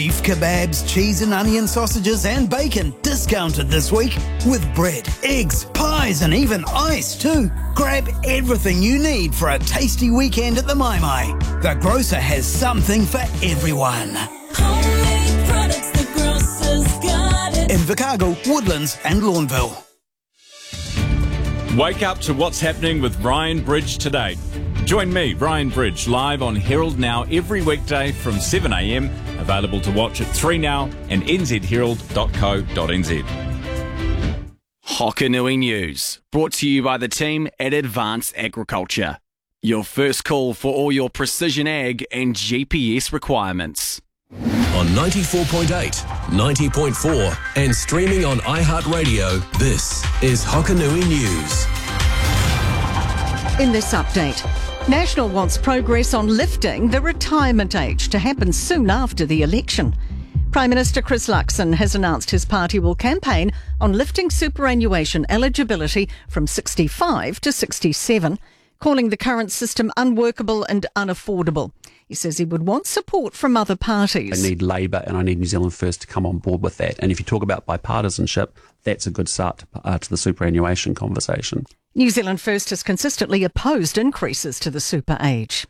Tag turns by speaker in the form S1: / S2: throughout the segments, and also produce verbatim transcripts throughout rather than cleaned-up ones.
S1: Beef kebabs, cheese and onion sausages and bacon discounted this week with bread, eggs, pies and even ice too. Grab everything you need for a tasty weekend at the Mai Mai. The grocer has something for everyone.
S2: Homemade products, the grocer's got it.
S1: In Vicargo, Woodlands and Lawnville.
S3: Wake up to what's happening with Ryan Bridge today. Join me, Ryan Bridge, live on Herald Now every weekday from seven a m. Available to watch at three now and n z herald dot co dot n z.
S4: Hokanui News, brought to you by the team at Advanced Agriculture. Your first call for all your precision ag and G P S requirements.
S5: On ninety-four point eight, ninety point four and streaming on iHeartRadio, this is Hokanui News.
S6: In this update, National wants progress on lifting the retirement age to happen soon after the election. Prime Minister Chris Luxon has announced his party will campaign on lifting superannuation eligibility from sixty-five to sixty-seven, calling the current system unworkable and unaffordable. He says he would want support from other parties.
S7: I need Labour and I need New Zealand First to come on board with that. And if you talk about bipartisanship, that's a good start to, uh, to the superannuation conversation.
S6: New Zealand First has consistently opposed increases to the super age.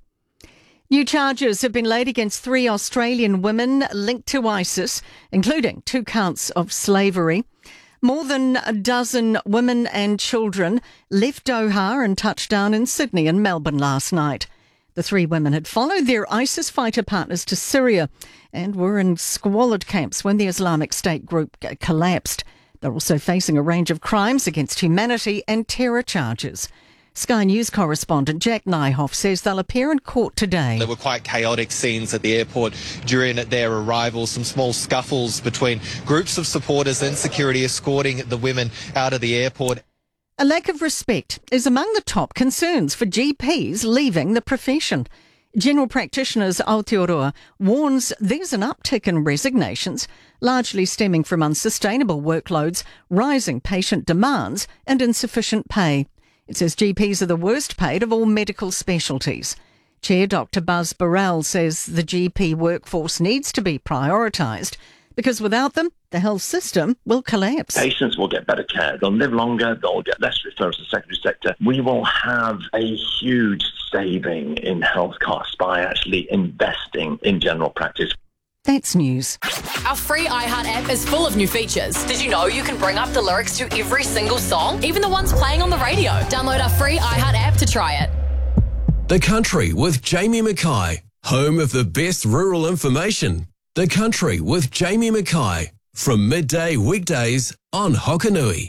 S6: New charges have been laid against three Australian women linked to ISIS, including two counts of slavery. More than a dozen women and children left Doha and touched down in Sydney and Melbourne last night. The three women had followed their ISIS fighter partners to Syria and were in squalid camps when the Islamic State group collapsed. They're also facing a range of crimes against humanity and terror charges. Sky News correspondent Jack Nyhoff says they'll appear in court today.
S8: There were quite chaotic scenes at the airport during their arrival, some small scuffles between groups of supporters and security escorting the women out of the airport.
S6: A lack of respect is among the top concerns for G Ps leaving the profession. General practitioners Aotearoa warns there's an uptick in resignations, largely stemming from unsustainable workloads, rising patient demands and insufficient pay. It says G Ps are the worst paid of all medical specialties. Chair Doctor Buzz Burrell says the G P workforce needs to be prioritised because without them, the health system will collapse.
S9: Patients will get better care. They'll live longer. They'll get less referrals to the secondary sector. We will have a huge saving in health costs by actually investing in general practice.
S6: That's news.
S10: Our free iHeart app is full of new features. Did you know you can bring up the lyrics to every single song, even the ones playing on the radio? Download our free iHeart app to try it.
S5: The Country with Jamie Mackay, home of the best rural information. The Country with Jamie Mackay, from midday weekdays on Hokanui.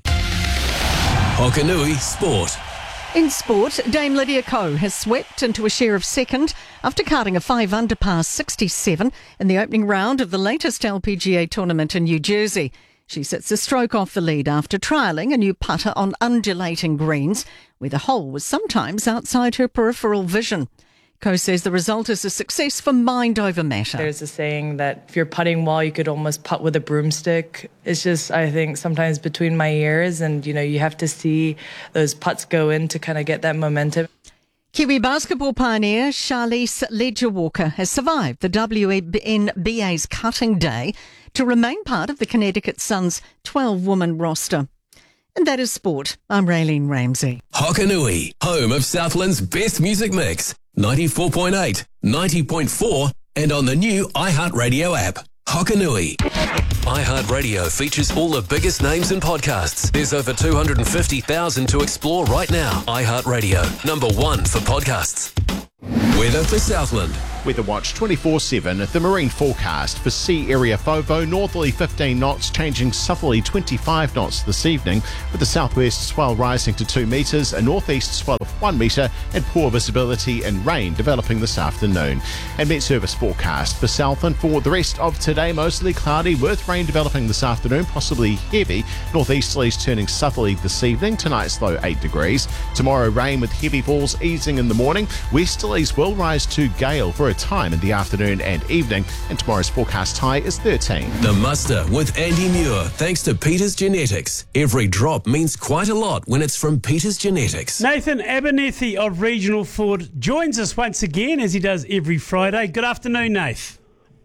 S5: Hokanui Sport.
S6: In sport, Dame Lydia Ko has swept into a share of second after carding a five under par sixty-seven in the opening round of the latest L P G A tournament in New Jersey. She sits a stroke off the lead after trialling a new putter on undulating greens, where the hole was sometimes outside her peripheral vision. Ko says the result is a success for mind over matter.
S11: There's a saying that if you're putting well, you could almost putt with a broomstick. It's just, I think, sometimes between my ears and, you know, you have to see those putts go in to kind of get that momentum.
S6: Kiwi basketball pioneer Charlize Ledger-Walker has survived the W N B A's cutting day to remain part of the Connecticut Sun's twelve-woman roster. And that is sport. I'm Raylene Ramsey.
S5: Hokanui, home of Southland's best music mix. ninety-four point eight, ninety point four and on the new iHeartRadio app. Hokanui. iHeartRadio features all the biggest names in podcasts. There's over two hundred fifty thousand to explore right now. iHeartRadio, number one for podcasts. Weather for Southland.
S12: Weather Watch twenty-four seven, the marine forecast for sea area FOVO, northerly fifteen knots, changing southerly twenty-five knots this evening, with the southwest swell rising to two metres, a northeast swell of one metre, and poor visibility and rain developing this afternoon. And Met Service forecast for Southland for the rest of today, mostly cloudy, with rain developing this afternoon, possibly heavy. Northeasterlies turning southerly this evening, tonight's low eight degrees. Tomorrow, rain with heavy falls easing in the morning. Westerlies will rise to gale for a time in the afternoon and evening, and tomorrow's forecast high is thirteen.
S5: The Muster with Andy Muir, thanks to Peters Genetics. Every drop means quite a lot when it's from Peters Genetics.
S13: Nathan Abernethy of Regional Ford joins us once again, as he does every Friday. Good afternoon, Nath.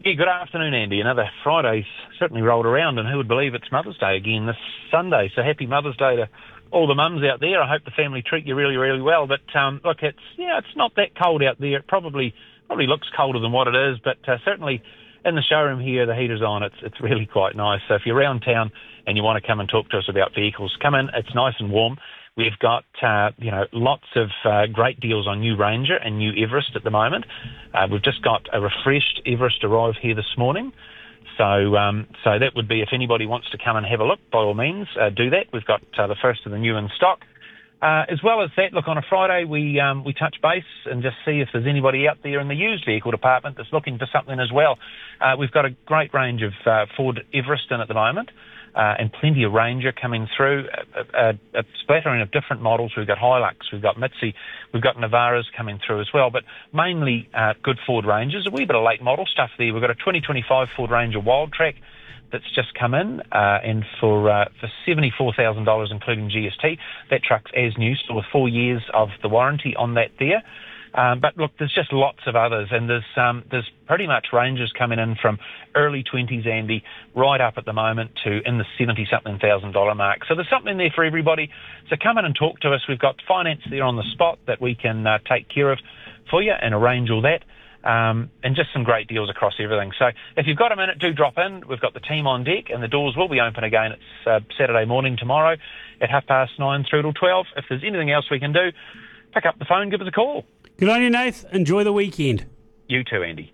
S13: Yeah, good afternoon, Andy. Another Friday's certainly rolled around, and who would believe it's Mother's Day again this Sunday. So happy Mother's Day to all the mums out there. I hope the family treat you really, really well. But um, look, it's yeah, it's not that cold out there. It probably probably looks colder than what it is, but uh, certainly in the showroom here, the heater's on. It's it's really quite nice. So if you're around town and you want to come and talk to us about vehicles, come in. It's nice and warm. We've got, uh, you know, lots of uh, great deals on new Ranger and new Everest at the moment. Uh, we've just got a refreshed Everest arrive here this morning. So um, so that would be, if anybody wants to come and have a look, by all means, uh, do that. We've got uh, the first of the new in stock. Uh, as well as that, look, on a Friday, we um, we touch base and just see if there's anybody out there in the used vehicle department that's looking for something as well. Uh, we've got a great range of uh, Ford Everest in at the moment. Uh, and plenty of Ranger coming through, a, a, a splattering of different models. We've got Hilux, we've got Mitsubishi, we've got Navaras coming through as well, but mainly uh, good Ford Rangers. A wee bit of late model stuff there. We've got a twenty twenty-five Ford Ranger Wildtrak that's just come in, uh, and for uh, for seventy-four thousand dollars including G S T. That truck's as new, still with four years of the warranty on that there. Um, but look, there's just lots of others, and there's um, there's pretty much Rangers coming in from early twenties, Andy, right up at the moment to in the seventy-something thousand dollar mark. So there's something there for everybody. So come in and talk to us. We've got finance there on the spot that we can uh, take care of for you and arrange all that. Um, and just some great deals across everything. So if you've got a minute, do drop in. We've got the team on deck, and the doors will be open again. It's uh, Saturday morning tomorrow at half past nine through till twelve. If there's anything else we can do, pick up the phone, give us a call.
S14: Good on you, Nath. Enjoy the weekend.
S13: You too, Andy.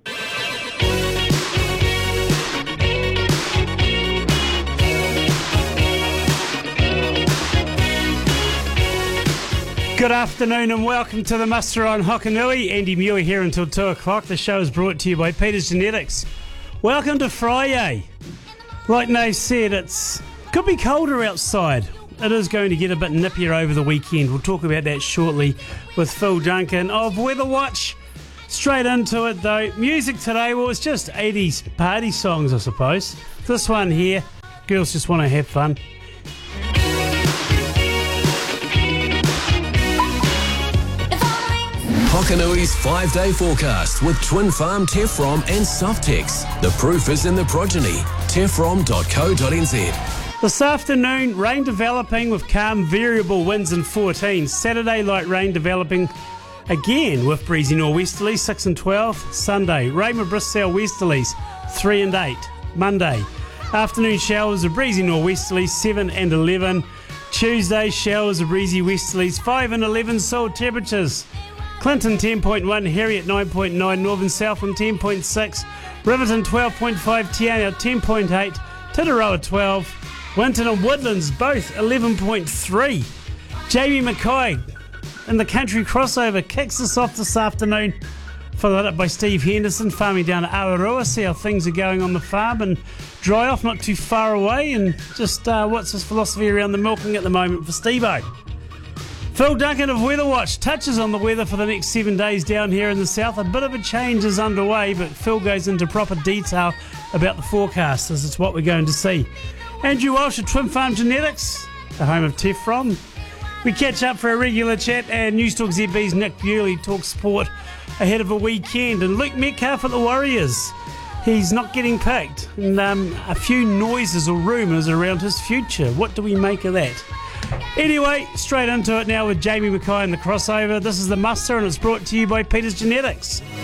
S14: Good afternoon and welcome to the muster on Hokanui. Andy Muir here until two o'clock. The show is brought to you by Peters Genetics. Welcome to Friday. Like Nath said, it's could be colder outside. It is going to get a bit nippier over the weekend. We'll talk about that shortly with Phil Duncan of Weather Watch. Straight into it though. Music today, well, it's just eighties party songs, I suppose. This one here, girls just want to have fun.
S5: Hokanui's five-day forecast with Twin Farm Tefrom and Softex. The proof is in the progeny. tefrom dot co dot n z.
S14: This afternoon, rain developing with calm variable winds in fourteen. Saturday, light rain developing again with breezy nor'westerlies, six and twelve. Sunday, rain with brisk sou'westerlies, three and eight. Monday, afternoon showers of breezy nor'westerlies, seven and eleven. Tuesday, showers of breezy westerlies, five and eleven. Soil temperatures. Clinton ten point one, Harriet nine point nine, Northern Southland ten point six, Riverton twelve point five, Te Anau ten point eight, Titiroa twelve, Winton and Woodlands both eleven point three. Jamie Mackay in the country crossover kicks us off this afternoon, followed up by Steve Henderson farming down at Awarua. See how things are going on the farm, and dry off not too far away, and just uh, what's his philosophy around the milking at the moment for Steve-O. Phil Duncan of Weather Watch touches on the weather for the next seven days down here in the south. A bit of a change is underway, but Phil goes into proper detail about the forecast, as it's what we're going to see. Andrew Walsh of Twin Farm Genetics, the home of Tefrom. We catch up for a regular chat, and News Talk Z B's Nick Bewley talks sport ahead of a weekend. And Luke Metcalf at the Warriors, he's not getting picked. And um, a few noises or rumours around his future. What do we make of that? Anyway, straight into it now with Jamie Mackay and the crossover. This is the muster, and it's brought to you by Peters Genetics.